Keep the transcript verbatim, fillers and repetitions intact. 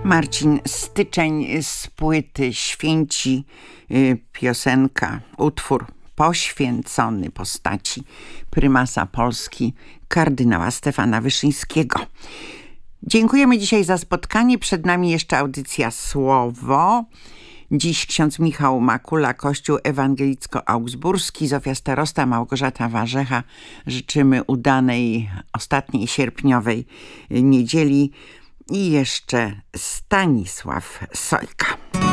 Marcin Styczeń z płyty Święci, piosenka, utwór poświęcony postaci prymasa Polski, kardynała Stefana Wyszyńskiego. Dziękujemy dzisiaj za spotkanie. Przed nami jeszcze audycja Słowo. Dziś ksiądz Michał Makula, Kościół Ewangelicko-Augsburski, Zofia Starosta, Małgorzata Warzecha. Życzymy udanej ostatniej sierpniowej niedzieli i jeszcze Stanisław Sojka.